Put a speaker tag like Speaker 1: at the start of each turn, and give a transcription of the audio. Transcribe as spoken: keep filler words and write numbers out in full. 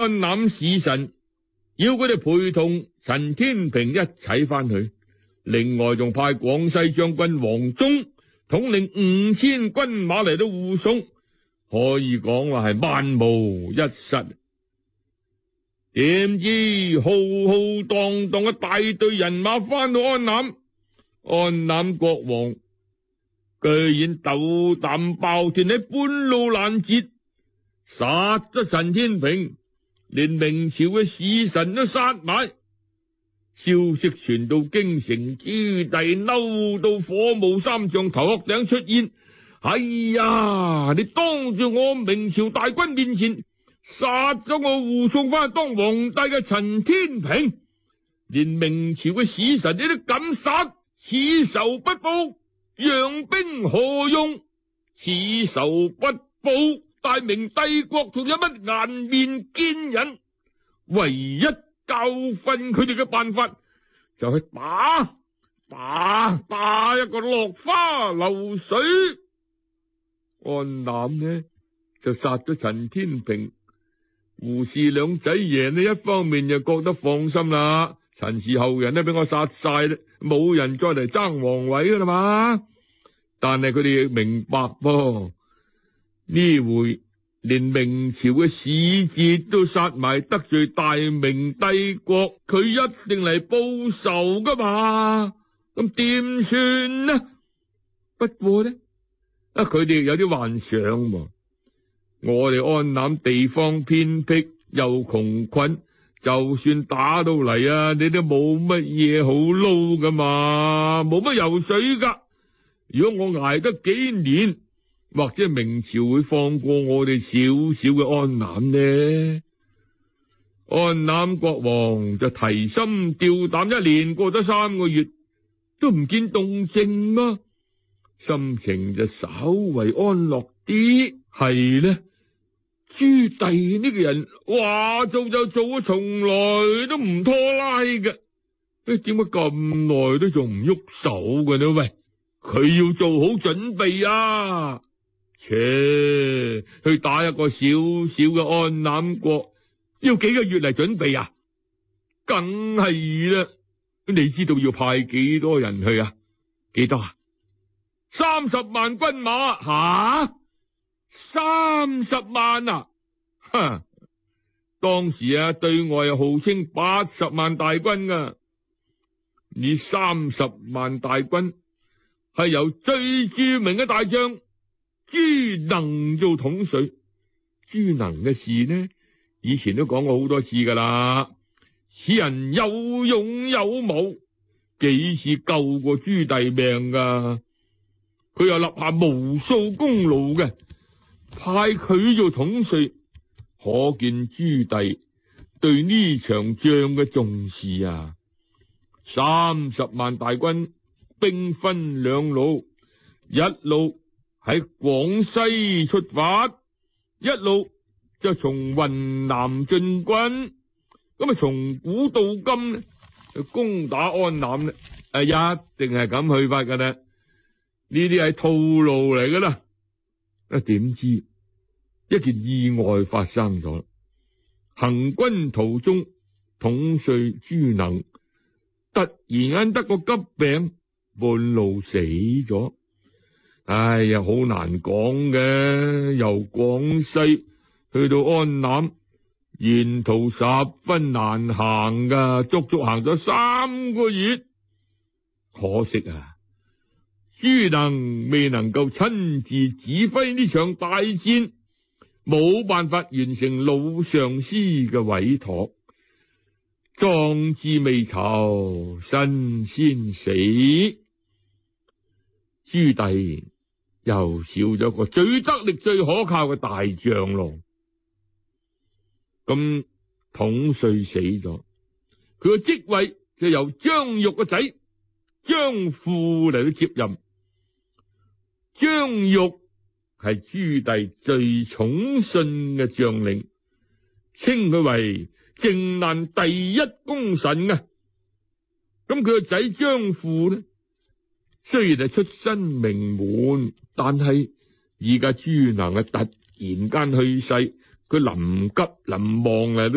Speaker 1: 安南使臣，要佢哋陪同陳天平一齊翻去。另外仲派廣西將軍黃忠統領五千軍馬嚟到護送，可以講話係萬無一失。點知浩浩蕩蕩嘅大隊人馬翻到安南，安南國王居然斗膽包天喺半路攔截，殺咗陳天平，連明朝嘅使臣都殺埋。消息傳到京城，朱棣嬲到火冒三丈，頭殼頂出煙。哎呀！你當住我明朝大軍面前殺咗我護送翻去當皇帝嘅陳天平，連明朝嘅使臣你都敢殺，此仇不報，養兵何用？此仇不報，大明帝國仲有乜顏面見人？唯一教訓佢哋嘅辦法就係打打打一個落花流水。安南呢就殺咗陳天平，胡氏兩仔爺呢一方面就覺得放心啦，陳氏後人呢俾我殺晒啦，冇人再嚟爭皇位噶啦嘛。但係佢哋亦明白噃，呢回連明朝嘅使節都殺埋，得罪大明帝國，佢一定嚟報仇噶嘛。咁點算呢？不過呢，啊佢哋有啲幻想喎。我哋安南地方偏僻又窮困，就算打到嚟啊，你都冇乜嘢好撈噶嘛，冇乜油水噶。如果我捱得幾年，或者明朝會放過我哋少少嘅安南呢？安南國王就提心吊膽，一連過咗三個月都唔見動靜啊，心情就稍為安樂啲。係呢，朱棣呢個人話做就做，從來都唔拖拉嘅。誒，點解咁耐都仲唔喐手嘅呢？喂，佢要做好準備啊！切，去打一個小小嘅安南國，要幾個月嚟準備啊？梗係啦，你知道要派幾多人去啊？幾多啊？三十萬軍馬吓？三十萬啊！哈！當時啊，對外號稱八十萬大軍啊，呢三十萬大軍係由最著名嘅大將朱能做統帥。朱能嘅事呢，以前都講過好多次噶啦。此人有勇有謀，幾次救過朱棣命噶，佢又立下無數功勞嘅。派佢做統帥，可見朱棣對呢場仗嘅重視啊！三十萬大軍，兵分兩路，一路喺廣西出發，一路就從雲南進軍。咁啊，從古到今呢，就攻打安南呢，啊，一定係咁去法噶啦。呢啲係套路嚟噶啦。啊，點知一件意外發生咗，行軍途中，統帥朱能突然間得個急病，半路死咗。哎呀，好難講嘅，由廣西去到安南，沿途十分難行噶，足足行咗三個月。可惜啊，朱能未能夠親自指揮呢場大戰，冇辦法完成老上司嘅委託。壯志未酬，身先死，朱棣又少咗個最得力最可靠嘅大將咯。咁統帥死咗，佢個職位就由張玉個仔張富嚟到接任。張玉係朱棣最寵信嘅將領，稱佢為靖難第一功臣啊！咁佢個仔張富呢，雖然係出身名門，但係而家朱能啊突然間去世，佢臨急臨忙嚟